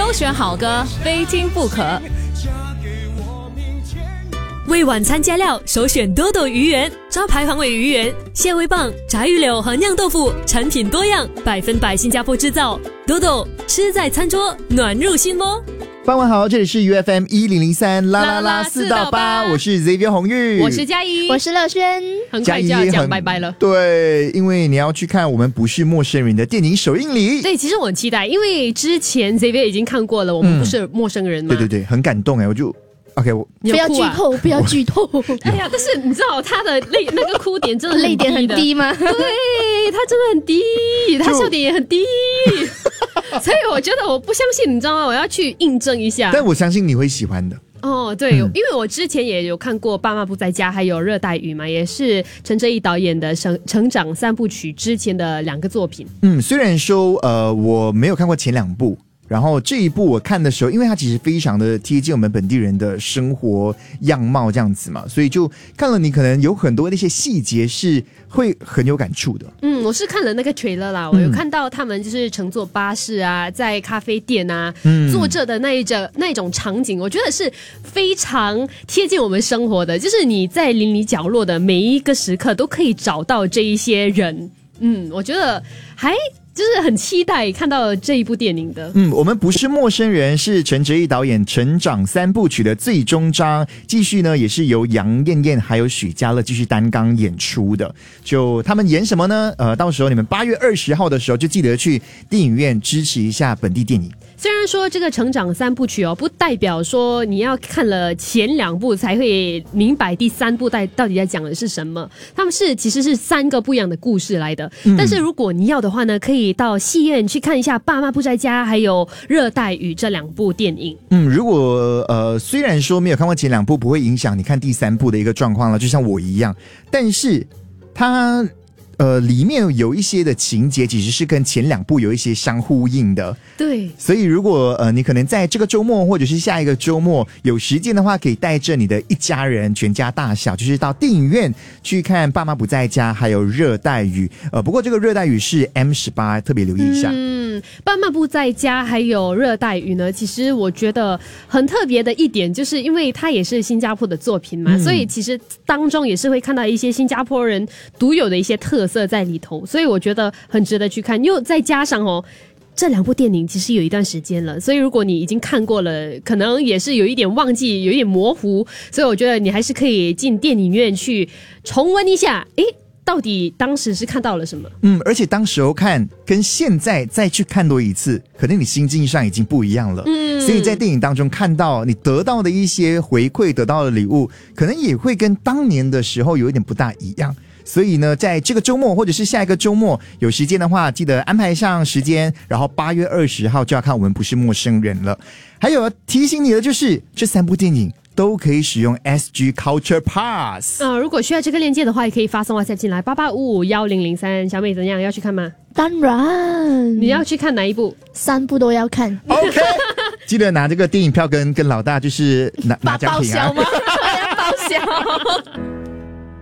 首选好歌，非听不可。为晚餐加料，首选多多鱼圆，招牌黄尾鱼圆、蟹味棒、炸鱼柳和酿豆腐，产品多样，100%新加坡制造。多多吃在餐桌，暖入心窝。 傍晚好，这里是 UFM 1003啦啦啦4到8，我是 Xavier 洪玉， 我是嘉怡， 我是乐轩。 很快就要讲拜拜了。 对，因为你要去看我们不是陌生人的电影首映礼。 对，其实我很期待，因为之前 Xavier 已经看过了，我们不是陌生人嘛。 对对对，很感动哎，我就。OK， 不要剧透，不要剧透。 哎呀，但是你知道他的那个哭点真的泪点很低吗？ 对，他真的很低，他笑点也很低。所以我觉得我不相信，你知道吗？我要去印证一下。 但我相信你会喜欢的。 哦，对，因为我之前也有看过《爸妈不在家》还有《热带雨》嘛，也是陈哲艺导演的成长3部曲之前的2个作品。 虽然说我没有看过前2部。然后这一部我看的时候，因为它其实非常的贴近我们本地人的生活样貌这样子嘛，所以就看了你可能有很多那些细节是会很有感触的。 我是看了那个 trailer 啦，我有看到他们就是乘坐巴士啊，在咖啡店啊，坐着的那一种场景，我觉得是非常贴近我们生活的，就是你在邻里角落的每一个时刻都可以找到这一些人。我觉得就是很期待看到这一部电影的。 我们不是陌生人是陈哲艺导演成长3部曲的最终章，继续呢也是由杨燕燕还有许嘉乐继续担纲演出的。就他们演什么呢？到时候你们8月20号的时候就记得去电影院支持一下本地电影。 虽然说这个成长3部曲不代表说你要看了前2部才会明白第3部到底在讲的是什么，他们其实是3个不一样的故事来的。但是如果你要的话呢，可以到戏院去看一下《爸妈不在家》还有《热带雨》这2部电影。 如果虽然说没有看过前2部不会影响你看第3部的一个状况了，就像我一样，但是它里面有一些的情节其实是跟前2部有一些相呼应的。 对， 所以如果你可能在这个周末或者是下一个周末有时间的话，可以带着你的一家人全家大小，就是到电影院去看《爸妈不在家》还有《热带雨》。不过这个《热带雨》是 M18， 特别留意一下。 爸妈不在家还有热带雨呢，其实我觉得很特别的一点，就是因为它也是新加坡的作品嘛，所以其实当中也是会看到一些新加坡人独有的一些特色在里头，所以我觉得很值得去看。又再加上这2部电影其实有一段时间了，所以如果你已经看过了，可能也是有一点忘记，有一点模糊，所以我觉得你还是可以进电影院去重温一下，到底当时是看到了什么？ 而且当时候看跟现在再去看多一次，可能你心境上已经不一样了。所以在电影当中看到你得到的一些回馈，得到的礼物，可能也会跟当年的时候有一点不大一样。所以呢，在这个周末或者是下一个周末有时间的话，记得安排上时间，然后8月20号就要看我们不是陌生人了。还有要提醒你的就是这3部电影都可以使用 SG Culture Pass。 如果需要这个链接的话，也可以发送 WhatsApp 进来88551003。小美怎样要去看吗？ 当然。 你要去看哪一部 ？3部都要看。 OK， 记得拿这个电影票跟老大就是拿奖品啊。 报销吗？报销。